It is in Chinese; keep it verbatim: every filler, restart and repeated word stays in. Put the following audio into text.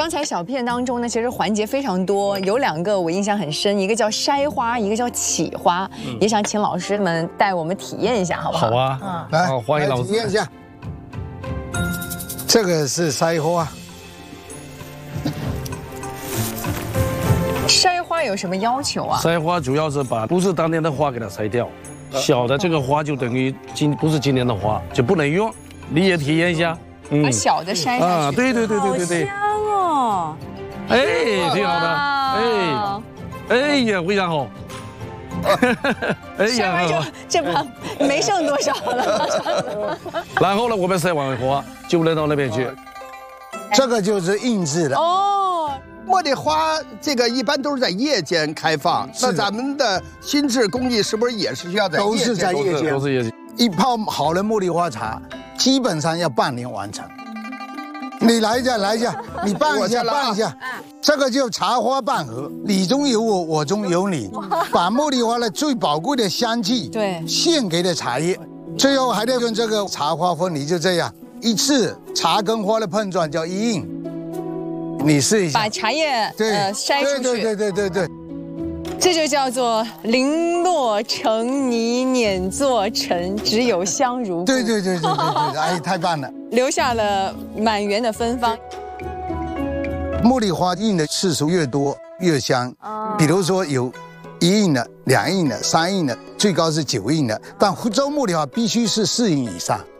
刚才小片当中呢，其实环节非常多，有两个我印象很深，一个叫筛花，一个叫起花，嗯、也想请老师们带我们体验一下，好不好？ 好啊，嗯、来，好欢迎老师体验一下。这个是筛花。 筛花有什么要求啊？ 筛花主要是把不是当年的花给它筛掉，小的这个花就等于今不是今年的花，就不能用。你也体验一下。 把小的筛下去啊， 对对对对对对， 好香哦！ 哎，挺好的，哎，哎呀，非常好。 哎呀，就这把没剩多少了。 然后呢，我们筛完花就扔到那边去。 这个就是印制的哦。 茉莉花这个一般都是在夜间开放，那咱们的新制工艺是不是也是需要在都是在夜间？ 都是夜间。 一泡好的茉莉花茶。 基本上要半年完成。你来一下，来一下，你拌一下，拌一下。这个就茶花半盒，你中有我，我中有你，把茉莉花的最宝贵的香气， 对， 献给了茶叶。最后还得用这个茶花分离，就这样一次茶跟花的碰撞叫一印。你试一下， 把茶叶对呃筛出去。 对对对对对对。 这就叫做零落成泥碾作尘，只有香如故。 对对对对对对，哎，太棒了， 留下了满园的芬芳。 茉莉花印的次数越多越香，哦、比如说有一印的、两印的、三印的，最高是九印的，但福州茉莉花必须是四印以上。